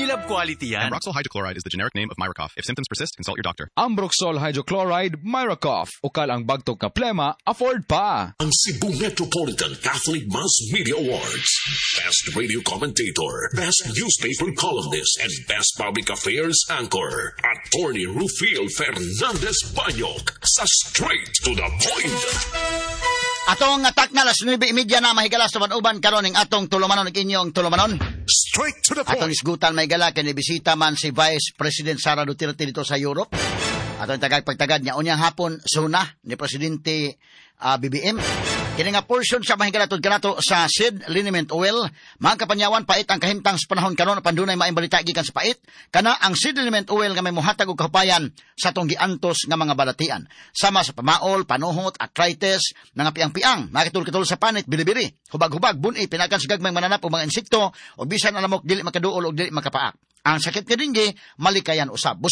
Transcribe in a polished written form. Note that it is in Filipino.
Maylab quality yan. Ambroxol hydrochloride is the generic name of Myracoff. If symptoms persist, consult your doctor. Ambroxol hydrochloride, Myracoff. Ukal ang bagtog ka plema, afford pa. Ang Cebu Metropolitan Catholic Mass Media Awards. Best Radio Commentator, Best Newspaper Columnist, and Best Public Affairs Anchor. Attorney Rufil Fernandez Banyok sa Straight to the Point. Atong atak na las 9:30 na mahigalas sa uban karon ning atong tulumanon ug inyong tulumanon. Straight to the Atong Point. isgutan mahigala kay bisita man si Vice President Sara Duterte dito sa Europe. Atong pagtagad niya unyang hapon suna ni Presidente BBM. Kini nga portion sa mahigala kanato sa seed liniment oil, mga kapanyawan pait ang kahimtang sa panahon karon pandunay maayong balita gikan sa pait kana ang seed liniment oil nga may mohatag og kahupayan sa tong giantos nga mga balatian sama sa pamaol, panuhot, arthritis, mga piang-piang, nakitul-kitul sa panit, bilibiri, hubag-hubag, buni, pinakan sa gagmayng mananap o mga insekto o bisan alamok dili makaduol o dili makapaak. Ang sakit nga dinggi malikayan usab.